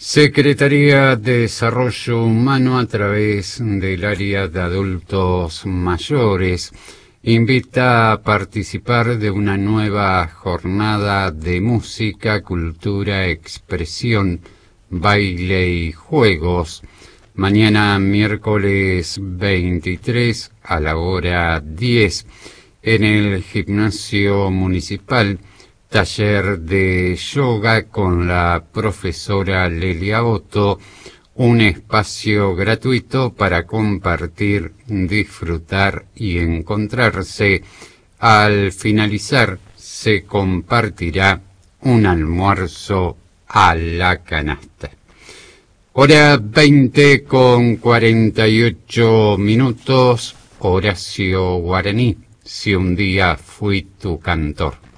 Secretaría de Desarrollo Humano, a través del área de adultos mayores, invita a participar de una nueva jornada de música, cultura, expresión, baile y juegos. Mañana miércoles 23 a la hora 10 en el gimnasio municipal. Taller de yoga con la profesora Lelia Otto, un espacio gratuito para compartir, disfrutar y encontrarse. Al finalizar se compartirá un almuerzo a la canasta. Hora 20:48, Horacio Guaraní. Si un día fui tu cantor.